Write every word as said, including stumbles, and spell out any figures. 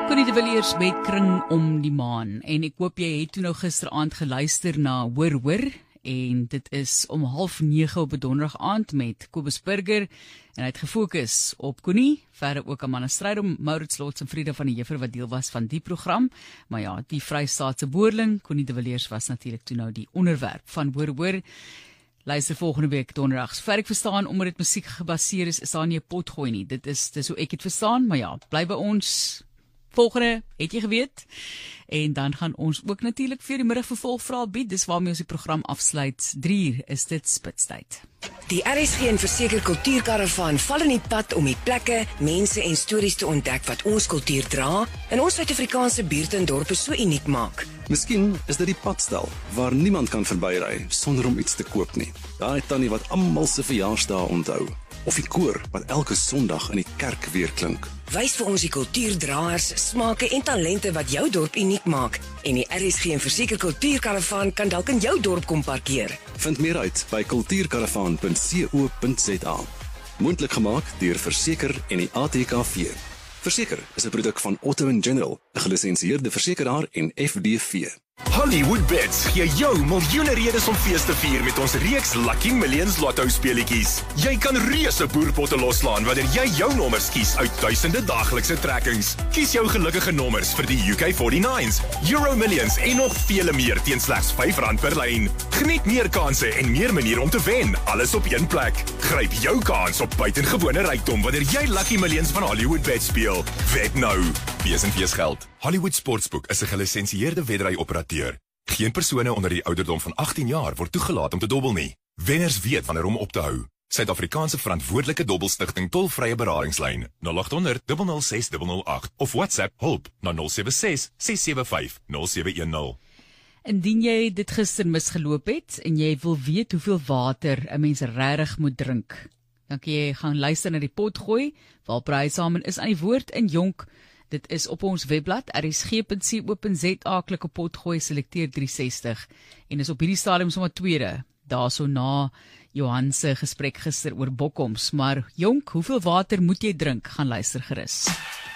Connie de Villiers met Kring om die maan. En ek hoop jy het toe nou gisteraand geluister na Hoor Hoor. En dit is om half nege op 'n donderdag aand met Kobus Burger. En hy het gefokus op Connie, verder ook aan Manne Strydom, Maurits Lots en Frida van die Heever wat deel was van die program. Maar ja, die Vrystaatse boerling, Connie de Villiers was natuurlik toe nou die onderwerp van Hoor Hoor. Luister volgende week donderdags. Ver ek verstaan, omdat dit musiek gebaseer is, is daar nie 'n pot gooi nie. Dit is, dit is hoe ek het verstaan, maar ja, bly by ons. Volgende, het jy geweet? En dan gaan ons ook natuurlik vir die middag vervolgverhaal bied. Dis waarmee ons die program afsluit. drie uur is dit spitstyd. Die R S G en Verseker Kultuurkaravaan val in die pad om die plekke, mense en stories te ontdek wat ons kultuur dra en ons Suid-Afrikaanse buurte en dorpe so uniek maak. Miskien is dit die padstal waar niemand kan verbyry sonder om iets te koop nie. Daai tannie wat almal se verjaarsdae onthou. Of die koor wat elke Sondag in die kerk weer klink. Wys vir ons die kultuurdraers, smake en talente wat jou dorp uniek maak. En die R S G en Verseker Kultuurkaravaan kan dalk in jou dorp kom parkeer. Vind meer uit by kultuurkaravaan punt co punt za. Moontlik gemaak deur Verseker en die A T K V. Verseker is 'n produk van Otto en General, 'n gelisensieerde versekeraar en F D V. Hollywood Bets gee jou miljoene redes om fees te vier met ons reeks Lucky Millions Lotto speletjies. Jy kan reuse boerpotte loslaan wanneer jy jou nommers kies uit duisende daaglikse trekkings. Kies jou gelukkige nommers vir die U K forty-nines, Euro Millions en nog vele meer teen slegs vyf rand per lyn. Geniet meer kansse en meer maniere om te wen, alles op een plek. Gryp jou kans op buitengewone rykdom wanneer jy Lucky Millions van Hollywood Bets speel. Wet nou. Wees en wees geld. Hollywood Sportsbook is 'n gelisensieerde wedry-operateur. Geen persone onder die ouderdom van agttien jaar word toegelaat om te dobbel nie. Wenners weet wanneer om op te hou. Suid-Afrikaanse verantwoordelike dobbelstigting tolvrye beradingslyn nul agt honderd, nul nul ses, nul nul agt of WhatsApp hulp na nul sewe ses, ses sewe vyf, nul sewe een nul. Indien jy dit gister misgeloop het en jy wil weet hoeveel water 'n mens regtig moet drink, dan kan jy gaan luister na die pot gooi, waar Breisamen is aan die woord in Jonk. Dit is op ons webblad r s g punt co punt za, klik op pot gooi, selekteer drie sestig en is op hierdie stadium sommer tweede, daarso na Johan se gesprek gister oor bokkoms. Maar Jonk, hoeveel water moet jy drink? Gaan luister gerus.